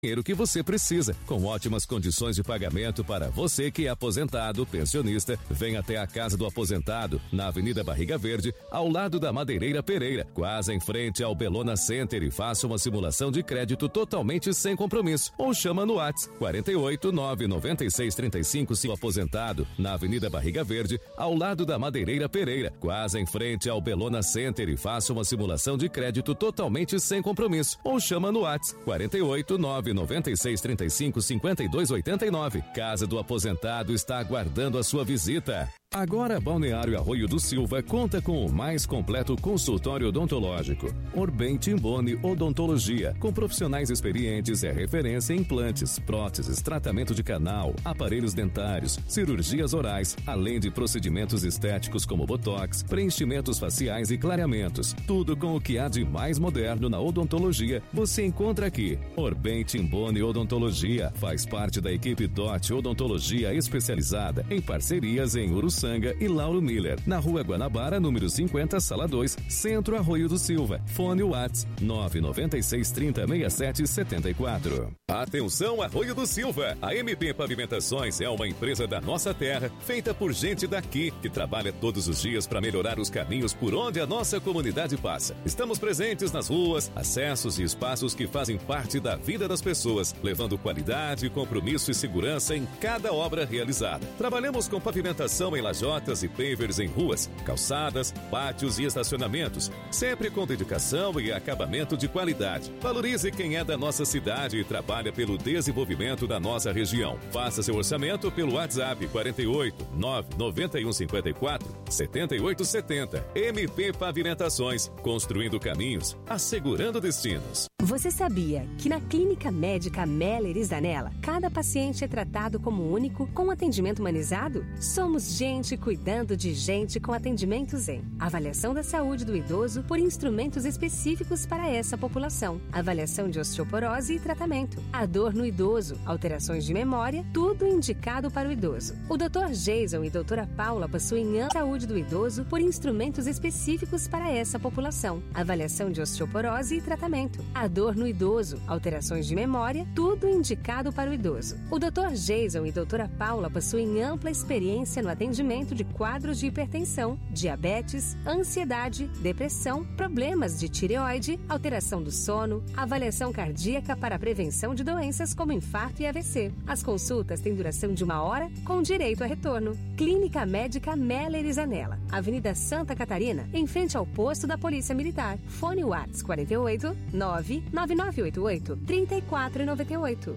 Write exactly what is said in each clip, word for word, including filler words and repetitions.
dinheiro que você precisa, com ótimas condições de pagamento para você que é aposentado, pensionista. Vem até a Casa do Aposentado, na Avenida Barriga Verde, ao lado da Madeireira Pereira, quase em frente ao Belona Center, e faça uma simulação de crédito totalmente sem compromisso. Ou chama no WhatsApp quarenta e oito, nove noventa e seis, trinta e cinco, se aposentado, na Avenida Barriga Verde, ao lado da Madeireira Pereira, quase em frente ao Belona Center, e faça uma simulação de crédito totalmente sem compromisso. Ou chama no WhatsApp quarenta e oito, nove noventa e seis, trinta e cinco, cinquenta e dois, oitenta e nove. Casa do Aposentado está aguardando a sua visita. Agora, Balneário Arroio do Silva conta com o mais completo consultório odontológico. Orbem Timboni Odontologia, com profissionais experientes, é referência em implantes, próteses, tratamento de canal, aparelhos dentários, cirurgias orais, além de procedimentos estéticos como botox, preenchimentos faciais e clareamentos. Tudo com o que há de mais moderno na odontologia, você encontra aqui. Orbem Timboni Odontologia faz parte da equipe D O T Odontologia Especializada, em parcerias em Uruçanga e Lauro Miller, na Rua Guanabara, número cinquenta, Sala dois, Centro Arroio do Silva. Fone WhatsApp nove nove seis, trinta, sessenta e sete, setenta e quatro. Atenção, Arroio do Silva! A M P Pavimentações é uma empresa da nossa terra, feita por gente daqui, que trabalha todos os dias para melhorar os caminhos por onde a nossa comunidade passa. Estamos presentes nas ruas, acessos e espaços que fazem parte da vida das pessoas, levando qualidade, compromisso e segurança em cada obra realizada. Trabalhamos com pavimentação em lajotas e pavers em ruas, calçadas, pátios e estacionamentos, sempre com dedicação e acabamento de qualidade. Valorize quem é da nossa cidade e trabalha pelo desenvolvimento da nossa região. Faça seu orçamento pelo WhatsApp quarenta e oito, nove noventa e um, cinquenta e quatro, setenta e oito setenta. M P Pavimentações, construindo caminhos, assegurando destinos. Você sabia que na Clínica Médica Meller e Zanella, cada paciente é tratado como único, com atendimento humanizado? Somos gente cuidando de gente, com atendimento Zen. Avaliação da saúde do idoso por instrumentos específicos para essa população. Avaliação de osteoporose e tratamento. A dor no idoso, alterações de memória, tudo indicado para o idoso. O doutor Jason e doutora Paula possuem a saúde do idoso por instrumentos específicos para essa população. Avaliação de osteoporose e tratamento. A dor no idoso, alterações de memória, tudo indicado para o idoso. O doutor Jason e doutora Paula possuem ampla experiência no atendimento de quadros de hipertensão, diabetes, ansiedade, depressão, problemas de tireoide, alteração do sono, avaliação cardíaca para a prevenção de doenças como infarto e A V C. As consultas têm duração de uma hora, com direito a retorno. Clínica Médica Meller e Zanella, Avenida Santa Catarina, em frente ao posto da Polícia Militar. Fone WhatsApp quarenta e oito, nove nove nove oito oito, trinta e quatro noventa e oito.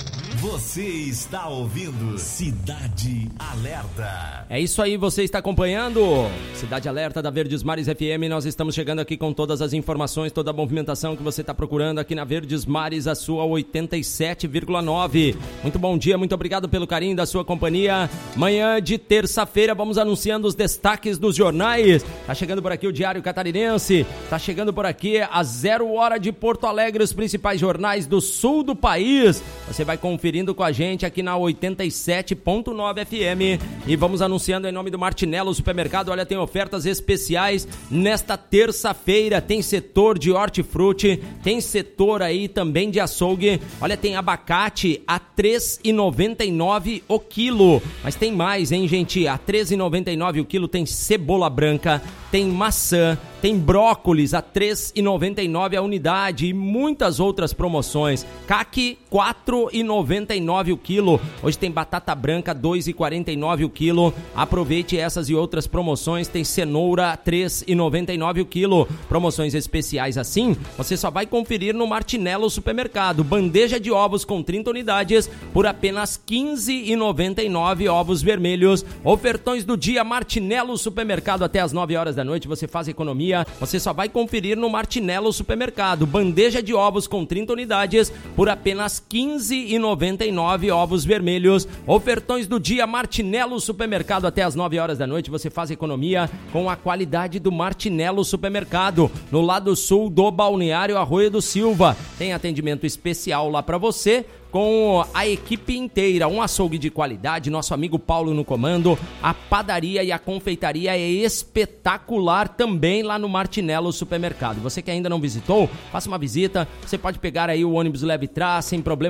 Você está ouvindo Cidade Alerta. É isso aí, você está acompanhando Cidade Alerta da Verdes Mares F M. Nós estamos chegando aqui com todas as informações, toda a movimentação que você está procurando aqui na Verdes Mares, a sua oitenta e sete vírgula nove. Muito bom dia, muito obrigado pelo carinho da sua companhia. Manhã de terça-feira, vamos anunciando os destaques dos jornais. Tá chegando por aqui o Diário Catarinense, tá chegando por aqui a Zero Hora de Porto Alegre, os principais jornais do sul do país. Você vai conferir conferindo com a gente aqui na oitenta e sete ponto nove F M, e vamos anunciando em nome do Martinello Supermercado. Olha, tem ofertas especiais nesta terça-feira, tem setor de hortifruti, tem setor aí também de açougue. Olha, tem abacate a três reais e noventa e nove centavos o quilo, mas tem mais, hein, gente? A três reais e noventa e nove centavos o quilo tem cebola branca, tem maçã, tem brócolis a três reais e noventa e nove centavos a unidade e muitas outras promoções. Caqui quatro reais e noventa e nove centavos o quilo. Hoje tem batata branca dois reais e quarenta e nove centavos o quilo. Aproveite essas e outras promoções. Tem cenoura três reais e noventa e nove centavos o quilo. Promoções especiais assim, você só vai conferir no Martinello Supermercado. Bandeja de ovos com trinta unidades por apenas quinze reais e noventa e nove centavos. Ovos vermelhos. Ofertões do dia Martinello Supermercado até as nove horas da noite. Você faz economia. Você só vai conferir no Martinello Supermercado. Bandeja de ovos com trinta unidades por apenas quinze reais e noventa e nove centavos. Ovos vermelhos. Ofertões do dia Martinello Supermercado até as nove horas da noite. Você faz economia com a qualidade do Martinello Supermercado. No lado sul do Balneário Arroio do Silva. Tem atendimento especial lá para você, com a equipe inteira, um açougue de qualidade, nosso amigo Paulo no comando. A padaria e a confeitaria é espetacular também lá no Martinello Supermercado. Você que ainda não visitou, faça uma visita. Você pode pegar aí o ônibus leve trás sem problema